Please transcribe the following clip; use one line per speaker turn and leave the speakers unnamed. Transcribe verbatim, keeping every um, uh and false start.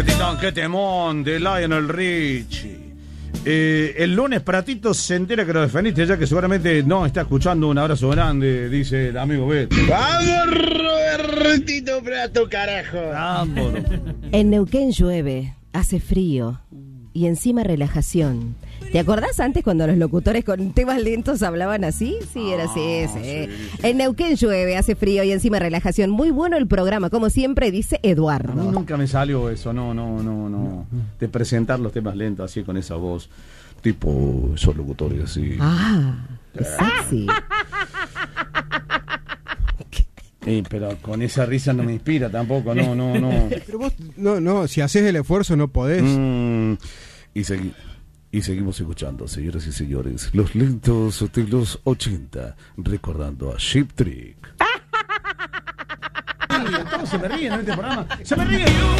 Qué temón de Lionel Richie. Eh, el lunes Pratito se entera que lo defendiste, ya que seguramente no está escuchando. Un abrazo grande, dice el amigo Beto.
¡Vamos, Robertito Prato, carajo!
Vámonos.
En Neuquén llueve, hace frío y encima relajación. ¿Te acordás antes cuando los locutores con temas lentos hablaban así? Sí, era así,
Ah,
ese.
sí, sí.
En Neuquén llueve, hace frío y encima relajación. Muy bueno el programa, como siempre dice
A mí
Eduardo.
nunca me salió eso, no, no, no, no. De presentar los temas lentos así con esa voz. Tipo esos locutores así.
Ah, qué sexy.
Eh, pero con esa risa no me inspira tampoco, no, no, no.
Pero vos, no, no, si haces el esfuerzo no podés.
Mm, y, segui- y seguimos escuchando, señoras y señores, los lentos de los ochenta, recordando a Sheep Trick. Sí, todos se me ríen en este programa. Se me ríen.